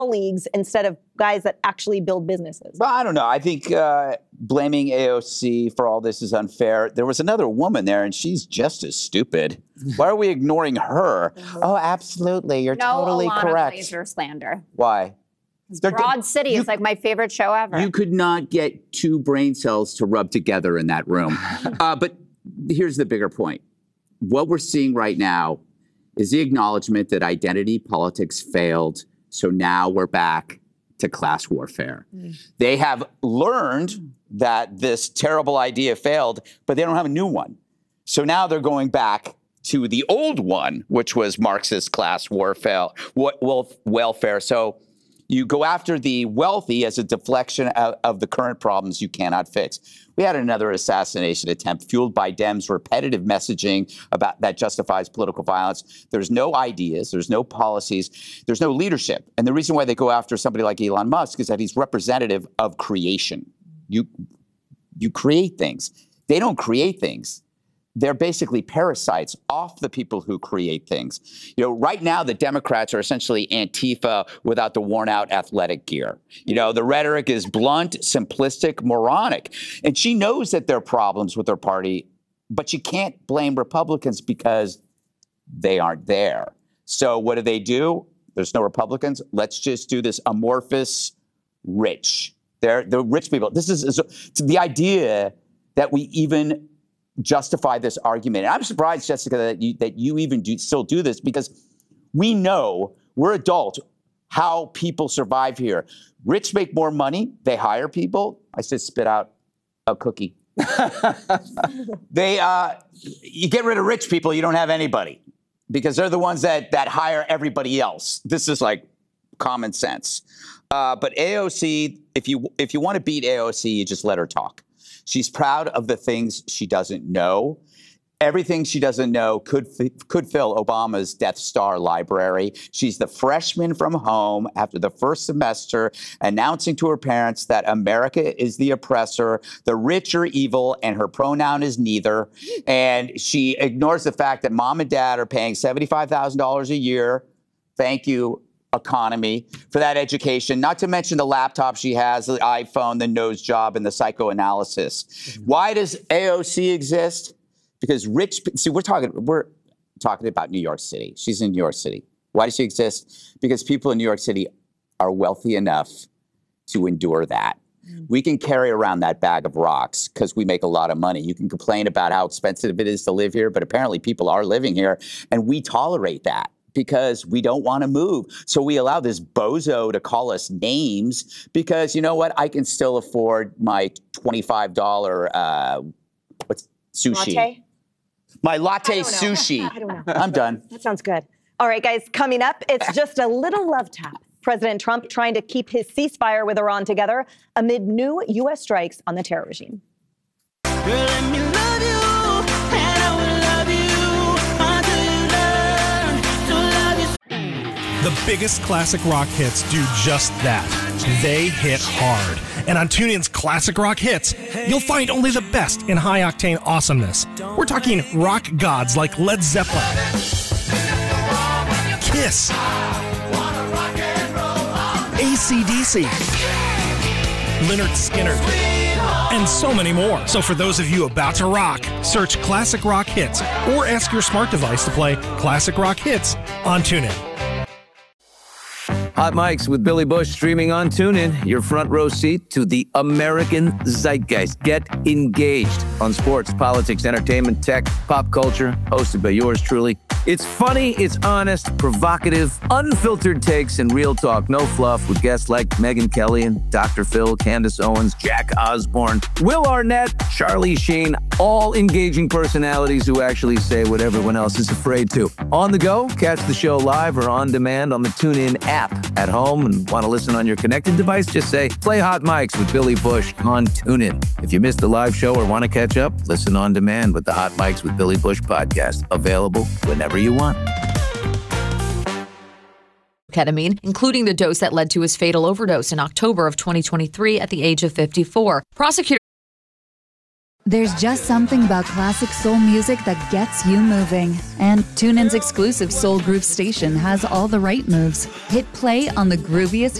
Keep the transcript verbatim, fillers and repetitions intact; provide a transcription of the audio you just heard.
colleagues instead of guys that actually build businesses? Well, I don't know. I think uh, blaming A O C for all this is unfair. There was another woman there, and she's just as stupid. Why are we ignoring her? Oh, absolutely. You're no totally Alana correct. Glazer slander. Why? Broad City you, is like my favorite show ever. You could not get two brain cells to rub together in that room. uh, but here's the bigger point. What we're seeing right now is the acknowledgement that identity politics failed. So now we're back to class warfare. Mm. They have learned that this terrible idea failed, but they don't have a new one. So now they're going back to the old one, which was Marxist class warfare, welfare. So you go after the wealthy as a deflection of, of the current problems you cannot fix. We had another assassination attempt fueled by Dems' repetitive messaging about that justifies political violence. There's no ideas, there's no policies, there's no leadership. And the reason why they go after somebody like Elon Musk is that he's representative of creation. You, you create things. They don't create things. They're basically parasites off the people who create things. You know, right now, the Democrats are essentially Antifa without the worn-out athletic gear. You know, the rhetoric is blunt, simplistic, moronic. And she knows that there are problems with her party, but she can't blame Republicans because they aren't there. So what do they do? There's no Republicans. Let's just do this amorphous rich. They're the rich people. This is, is the idea that we even justify this argument. And I'm surprised, Jessica, that you, that you even do, still do this, because we know, we're adult, how people survive here. Rich make more money. They hire people. I just spit out a cookie. they, uh, you get rid of rich people, you don't have anybody, because they're the ones that, that hire everybody else. This is like common sense. Uh, but A O C, if you, if you want to beat A O C, you just let her talk. She's proud of the things she doesn't know. Everything she doesn't know could could fill Obama's Death Star library. She's the freshman from home after the first semester, announcing to her parents that America is the oppressor, the rich are evil, and her pronoun is neither. And she ignores the fact that mom and dad are paying seventy-five thousand dollars a year. Thank you, economy, for that education, not to mention the laptop she has, the iPhone, the nose job, and the psychoanalysis. Mm-hmm. Why does A O C exist? Because rich, see, we're talking, we're talking about New York City. She's in New York City. Why does she exist? Because people in New York City are wealthy enough to endure that. Mm-hmm. We can carry around that bag of rocks because we make a lot of money. You can complain about how expensive it is to live here, but apparently people are living here, and we tolerate that because we don't want to move. So we allow this bozo to call us names because, you know what, I can still afford my twenty-five dollars uh, what's sushi. Latte? My latte sushi. I don't know. I'm done. That sounds good. All right, guys, coming up, it's just a little love tap. President Trump trying to keep his ceasefire with Iran together amid new U S strikes on the terror regime. Girl, let me love you, and I will love you until you learn to love you. The biggest classic rock hits do just that. They hit hard. And on TuneIn's Classic Rock Hits, you'll find only the best in high-octane awesomeness. We're talking rock gods like Led Zeppelin, Kiss, A C D C, Lynyrd Skynyrd, and so many more. So for those of you about to rock, search Classic Rock Hits or ask your smart device to play Classic Rock Hits on TuneIn. Hot Mics with Billy Bush streaming on TuneIn, your front row seat to the American zeitgeist. Get engaged on sports, politics, entertainment, tech, pop culture, hosted by yours truly. It's funny, it's honest, provocative, unfiltered takes, and real talk. No fluff with guests like Megyn Kelly and Doctor Phil, Candace Owens, Jack Osborne, Will Arnett, Charlie Sheen, all engaging personalities who actually say what everyone else is afraid to. On the go, catch the show live or on demand on the TuneIn app. At home and want to listen on your connected device, just say, play Hot Mics with Billy Bush on TuneIn. If you missed the live show or want to catch up, listen on demand with the Hot Mics with Billy Bush podcast. Available whenever you want. Ketamine, including the dose that led to his fatal overdose in October of twenty twenty-three at the age of fifty-four. Prosecutors There's just something about classic soul music that gets you moving. And TuneIn's exclusive Soul Groove station has all the right moves. Hit play on the grooviest